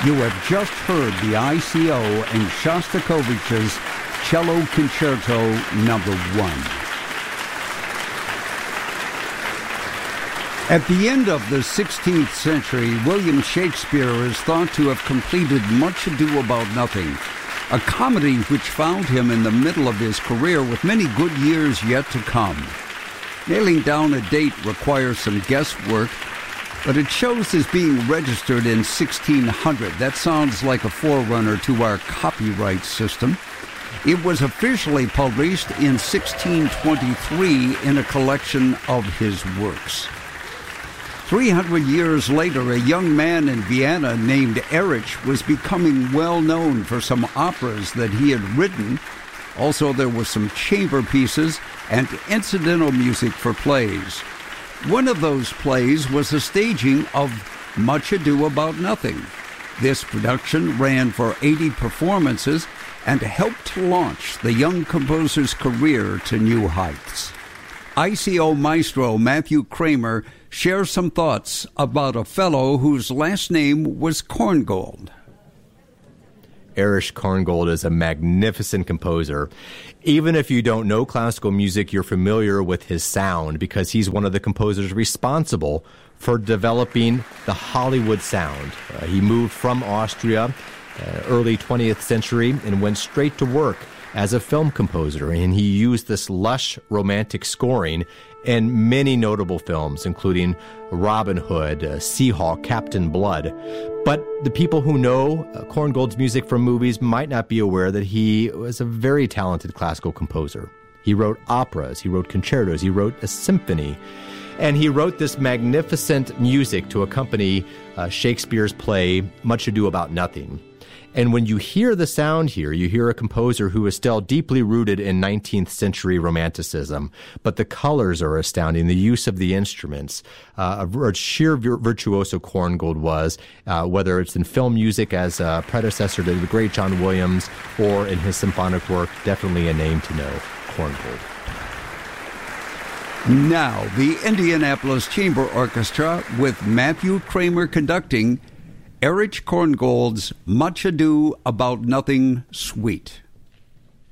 You have just heard the ICO and Shostakovich's Cello Concerto No. 1. At the end of the 16th century, William Shakespeare is thought to have completed Much Ado About Nothing, a comedy which found him in the middle of his career with many good years yet to come. Nailing down a date requires some guesswork, but it shows as being registered in 1600. That sounds like a forerunner to our copyright system. It was officially published in 1623 in a collection of his works. 300 years later, a young man in Vienna named Erich was becoming well known for some operas that he had written. Also, there were some chamber pieces and incidental music for plays. One of those plays was a staging of Much Ado About Nothing. This production ran for 80 performances and helped to launch the young composer's career to new heights. ICO maestro Matthew Kramer shares some thoughts about a fellow whose last name was Korngold. Erich Korngold is a magnificent composer. Even if you don't know classical music, you're familiar with his sound because he's one of the composers responsible for developing the Hollywood sound. He moved from Austria early 20th century and went straight to work as a film composer, and he used this lush romantic scoring in many notable films, including Robin Hood, Seahawk, Captain Blood. But the people who know Korngold's music from movies might not be aware that he was a very talented classical composer. He wrote operas, he wrote concertos, he wrote a symphony, and he wrote this magnificent music to accompany Shakespeare's play Much Ado About Nothing. And when you hear the sound here, you hear a composer who is still deeply rooted in 19th century romanticism. But the colors are astounding, the use of the instruments. A sheer virtuoso Korngold was, whether it's in film music as a predecessor to the great John Williams or in his symphonic work, definitely a name to know, Korngold. Now, the Indianapolis Chamber Orchestra with Matthew Kramer conducting Erich Korngold's Much Ado About Nothing Suite.